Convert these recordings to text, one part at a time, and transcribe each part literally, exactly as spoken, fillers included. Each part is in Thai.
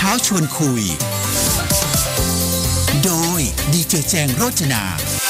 ช้าชวนคุยโดยดีเจแจงโรจนา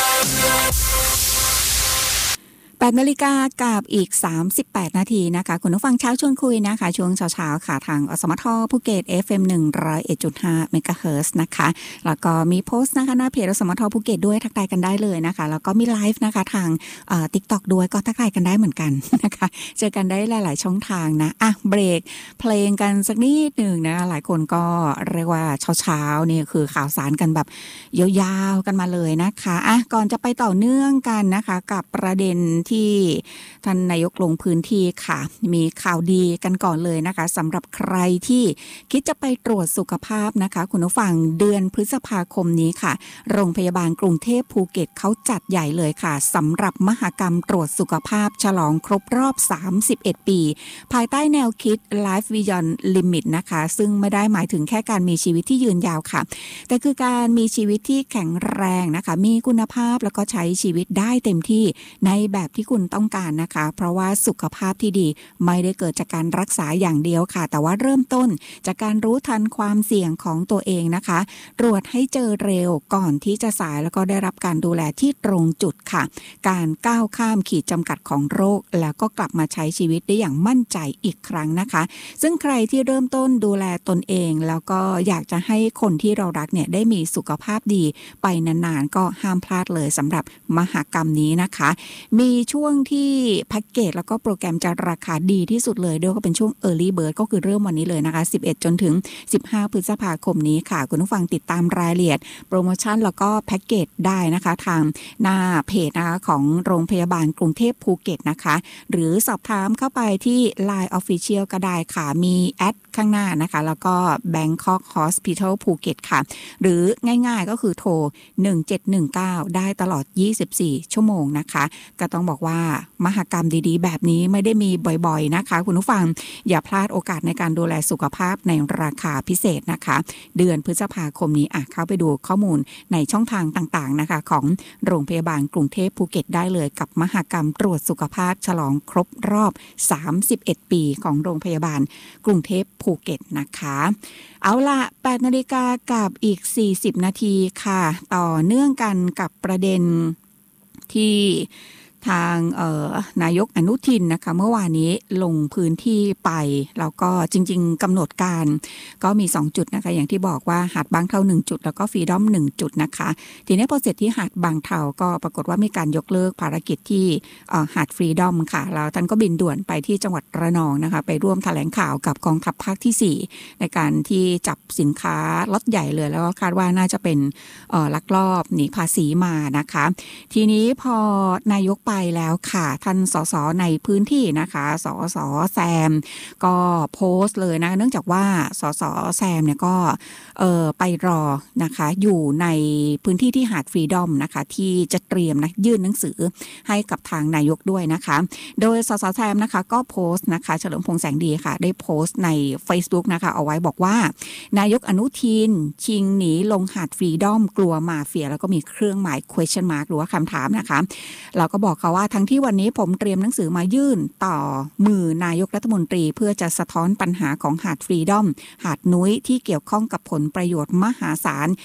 แปดนาฬิกากับอีกสามสิบแปดนาทีนะคะคุณผู้ฟังเช้าชวนคุยนะคะช่วงเช้าๆค่ะทางอสมทภูเก็ต เอฟ เอ็ม หนึ่งร้อยเอ็ดจุดห้า เมกะเฮิรตซ์นะคะแล้วก็มีโพสต์นะคะหน้าเพจอสมทภูเก็ตด้วยทักทายกันได้เลยนะคะแล้วก็มีไลฟ์นะคะทางเอ่อ TikTok ด้วยก็ทักทายกันได้เหมือนกันนะคะเจอกันได้หลายๆช่องทางนะอ่ะเบรกเพลงกันสักนิดนึงนะหลายคนก็เรียกว่าเช้าๆนี่คือข่าวสารกันแบบยาวๆกันมาเลยนะคะอ่ะก่อนจะไปต่อเนื่องกันนะคะกับประเด็นที่ท่านนายกลงพื้นที่ค่ะมีข่าวดีกันก่อนเลยนะคะสำหรับใครที่คิดจะไปตรวจสุขภาพนะคะคุณผู้ฟังเดือนพฤษภาคมนี้ค่ะโรงพยาบาลกรุงเทพภูเก็ตเขาจัดใหญ่เลยค่ะสำหรับมหกรรมตรวจสุขภาพฉลองครบรอบสามสิบเอ็ดปีภายใต้แนวคิด Life Beyond Limit นะคะซึ่งไม่ได้หมายถึงแค่การมีชีวิตที่ยืนยาวค่ะแต่คือการมีชีวิตที่แข็งแรงนะคะมีคุณภาพแล้วก็ใช้ชีวิตได้เต็มที่ในแบบที่คุณต้องการนะคะเพราะว่าสุขภาพที่ดีไม่ได้เกิดจากการรักษาอย่างเดียวค่ะแต่ว่าเริ่มต้นจากการรู้ทันความเสี่ยงของตัวเองนะคะตรวจให้เจอเร็วก่อนที่จะสายแล้วก็ได้รับการดูแลที่ตรงจุดค่ะการก้าวข้ามขีดจำกัดของโรคแล้วก็กลับมาใช้ชีวิตได้อย่างมั่นใจอีกครั้งนะคะซึ่งใครที่เริ่มต้นดูแลตนเองแล้วก็อยากจะให้คนที่เรารักเนี่ยได้มีสุขภาพดีไปนานๆก็ห้ามพลาดเลยสำหรับมหกรรมนี้นะคะมีช่วงที่แพ็กเกจแล้วก็โปรแกรมจะราคาดีที่สุดเลยด้วยก็เป็นช่วง Early Bird ก็คือเริ่มวันนี้เลยนะคะสิบเอ็ดจนถึงสิบห้าพฤษภาคมนี้ค่ะคุณผู้ฟังติดตามรายละเอียดโปรโมชั่นแล้วก็แพ็กเกจได้นะคะทางหน้าเพจนะคะของโรงพยาบาลกรุงเทพภูเก็ตนะคะหรือสอบถามเข้าไปที่ ไลน์ Official ก็ได้ค่ะมีแอดข้างหน้านะคะแล้วก็ Bangkok Hospital ภูเก็ตค่ะหรือง่ายๆก็คือโทรหนึ่งเจ็ดหนึ่งเก้าได้ตลอดยี่สิบสี่ชั่วโมงนะคะก็ต้องบอกว่ามหกรรมดีๆแบบนี้ไม่ได้มีบ่อยๆนะคะคุณผู้ฟังอย่าพลาดโอกาสในการดูแลสุขภาพในราคาพิเศษนะคะเดือนพฤษภาคมนี้อ่ะเข้าไปดูข้อมูลในช่องทางต่างๆนะคะของโรงพยาบาลกรุงเทพภูเก็ตได้เลยกับมหกรรมตรวจสุขภาพฉลองครบรอบสามสิบเอ็ดปีของโรงพยาบาลกรุงเทพภูเก็ตนะคะเอาละแปดนาฬิกากับอีกสี่สิบนาทีค่ะต่อเนื่องกันกับประเด็นที่ทางนายกอนุทินนะคะเมื่อวานนี้ลงพื้นที่ไปแล้วก็จริงๆกำหนดการก็มีสองจุดนะคะอย่างที่บอกว่าหาดบางเทาหนึ่งจุดแล้วก็ฟรีดอมหนึ่งจุดนะคะทีนี้พอเสร็จที่หาดบางเทาก็ปรากฏว่ามีการยกเลิกภารกิจที่หาดฟรีดอมค่ะแล้วท่านก็บินด่วนไปที่จังหวัดระนองนะคะไปร่วมแถลงข่าวกับกองทัพภาคที่สี่ในการที่จับสินค้าล็อตใหญ่เลยแล้วก็คาดว่าน่าจะเป็นลักลอบหนีภาษีมานะคะทีนี้พอนายกไปแล้วค่ะท่านสสในพื้นที่นะคะสสแซมก็โพสต์เลยนะเนื่องจากว่าสสแซมเนี่ยก็เอ่อไปรอนะคะอยู่ในพื้นที่ที่หาดฟรีดอมนะคะที่จะเตรียมนะยื่นหนังสือให้กับทางนายกด้วยนะคะโดยสสแซมนะคะก็โพสต์นะคะเฉลิมพงษ์แสงดีค่ะได้โพสต์ใน Facebook นะคะเอาไว้บอกว่านายกอนุทินชิงหนีลงหาดฟรีดอมกลัวมาเฟียแล้วก็มีเครื่องหมาย question mark หรือว่าคำถามนะคะเราก็บอกเขาว่าทั้งที่วันนี้ผมเตรียมหนังสือมายื่นต่อมือนายกรัฐมนตรีเพื่อจะสะท้อนปัญหาของหาดฟรีดอมหาดนุ้ยที่เกี่ยวข้องกับผลประโยชน์มหาศาล